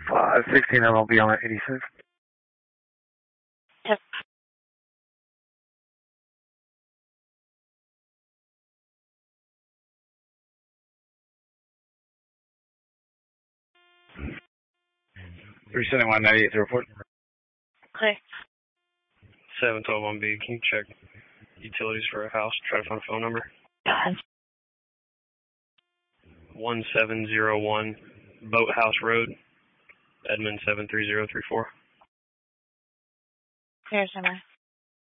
16 MLB on 86. Yep. Three sending 198 to report. Okay. 712-1B, can you check utilities for a house? Try to find a phone number. 1701 Boathouse Road, Edmond 73034. Here's number.